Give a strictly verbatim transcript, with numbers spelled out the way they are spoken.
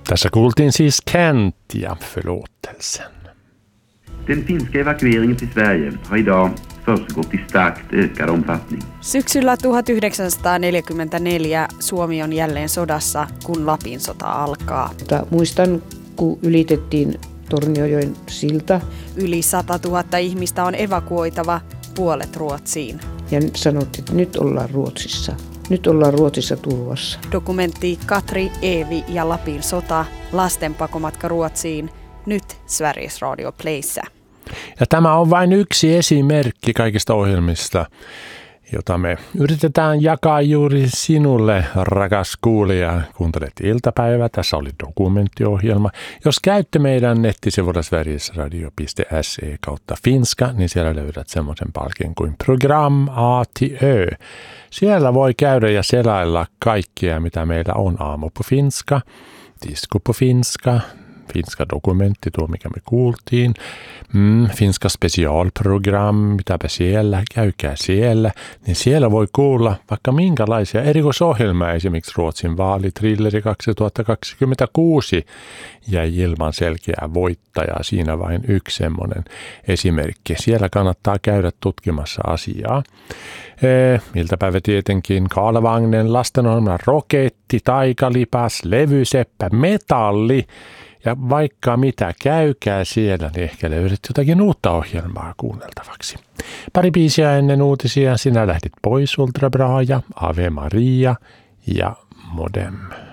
Tässä kuultiin siis Kent ja förlåtelsen. Den finska evakueringen till Sverige har idag försiggått i starkt ökad omfattning. Syksyllä tuhatyhdeksänsataaneljäkymmentäneljä Suomi on jälleen sodassa, kun Lapin sota alkaa. Mutta muistan, kun ylitettiin Torniojoen silta. Yli satatuhatta ihmistä on evakuoitava, puolet Ruotsiin. Ja sanottiin, että nyt ollaan Ruotsissa. Nyt ollaan Ruotsissa turvassa. Dokumentti Katri, Eevi ja Lapin sota, lasten pakomatka Ruotsiin, nyt Sveriges Radio Playssä. Ja tämä on vain yksi esimerkki kaikista ohjelmista, jota me yritetään jakaa juuri sinulle, rakas kuulija. Kuuntelet iltapäivää. Tässä oli dokumenttiohjelma. Jos käytte meidän nettisivuilla sverigesradio piste se kautta finska, niin siellä löydät semmoisen palkin kuin Program A till Ö. Siellä voi käydä ja selailla kaikkea, mitä meillä on. Aamu på finska, disco på finska, finska dokumentti, tuo mikä me kuultiin, mm, finska specialprogram, mitäpä siellä, käykää siellä, niin siellä voi kuulla vaikka minkälaisia erikoisohjelmia, esimerkiksi Ruotsin vaalitrilleri kaksituhattakaksikymmentäkuusi jäi ilman selkeää voittajaa, siinä vain yksi semmoinen esimerkki. Siellä kannattaa käydä tutkimassa asiaa. E, iltapäivä tietenkin Kalevagnen, lastenohjelma Roketti, Taikalipas, Levyseppä, Metalli. Ja vaikka mitä, käykää siellä, niin ehkä löydät jotakin uutta ohjelmaa kuunneltavaksi. Pari biisiä ennen uutisia. Sinä lähdit pois, Ultra Bra ja Ave Maria ja Modem.